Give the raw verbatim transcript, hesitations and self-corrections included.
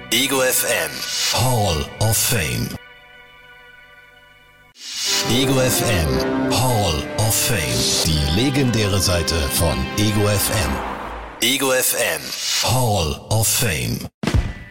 Ego F M Hall of Fame. Ego F M Hall of Fame. Die legendäre Seite von Ego F M. Ego F M Hall of Fame.